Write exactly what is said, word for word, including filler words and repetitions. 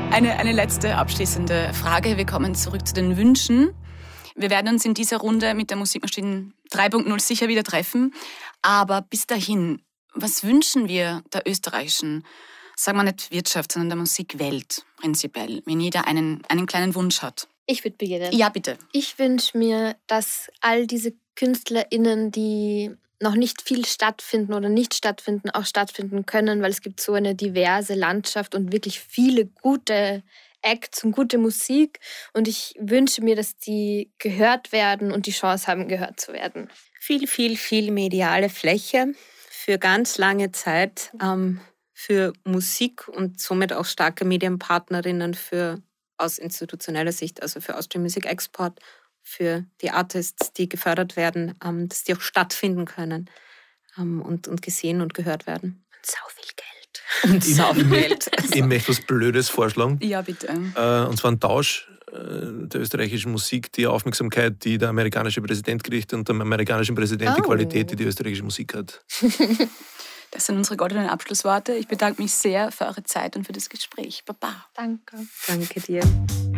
Eine, eine letzte abschließende Frage. Wir kommen zurück zu den Wünschen. Wir werden uns in dieser Runde mit der Musikmaschine drei Punkt null sicher wieder treffen. Aber bis dahin, was wünschen wir der österreichischen, sagen wir nicht Wirtschaft, sondern der Musikwelt prinzipiell, wenn jeder einen, einen kleinen Wunsch hat? Ich würde beginnen. Ja, bitte. Ich wünsche mir, dass all diese KünstlerInnen, die noch nicht viel stattfinden oder nicht stattfinden, auch stattfinden können, weil es gibt so eine diverse Landschaft und wirklich viele gute Acts und gute Musik. Und ich wünsche mir, dass die gehört werden und die Chance haben, gehört zu werden. Viel, viel, viel mediale Fläche für ganz lange Zeit ähm, für Musik und somit auch starke Medienpartnerinnen für aus institutioneller Sicht, also für Austrian Music Export, für die Artists, die gefördert werden, ähm, dass die auch stattfinden können ähm, und, und gesehen und gehört werden. Und sau viel Geld. Und sau viel Geld. Ich möchte was Blödes vorschlagen. Ja, bitte. Äh, und zwar ein Tausch äh, der österreichischen Musik, die Aufmerksamkeit, die der amerikanische Präsident kriegt, und dem amerikanischen Präsident oh. die Qualität, die die österreichische Musik hat. Das sind unsere goldenen Abschlussworte. Ich bedanke mich sehr für eure Zeit und für das Gespräch. Baba. Danke. Danke dir.